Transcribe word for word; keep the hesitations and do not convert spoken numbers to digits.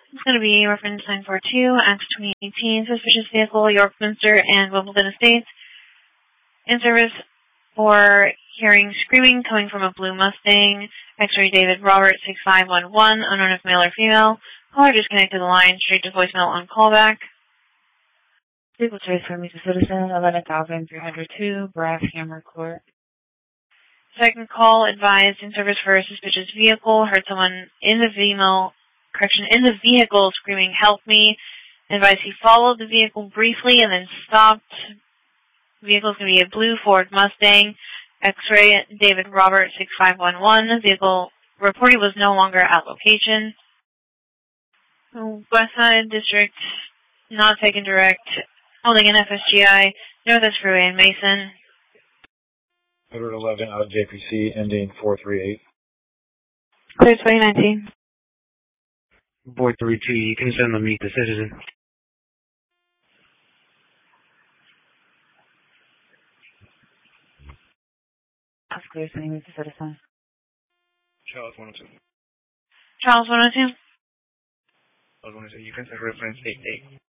It's going to be reference nine four two, Act twenty eighteen, suspicious vehicle, Yorkminster and Wimbledon Estates. In service for hearing screaming coming from a blue Mustang. X-ray David Robert six five one one, unknown if male or female. Caller disconnected the line, straight to voicemail on callback. Vehicle trace for Mesa Citizen, eleven thousand three hundred two, Brass Hammer Court. Second call advised in service for a suspicious vehicle. Heard someone in the female, correction, in the vehicle screaming, "Help me." Advised he followed the vehicle briefly and then stopped. Vehicle is going to be a blue Ford Mustang. X-ray David Robert six five one one. Vehicle reported was no longer at location. West Side District, not taken direct. Holding an F S G I, Northwest Freeway in Mason. Edward eleven out of J P C, ending four three eight. Clear twenty nineteen. four three two, you can send them meet the citizen. That's clear, sending Mesa Citizen. Charles one oh two. Charles one oh two. Charles one oh two, you can send reference eight eight.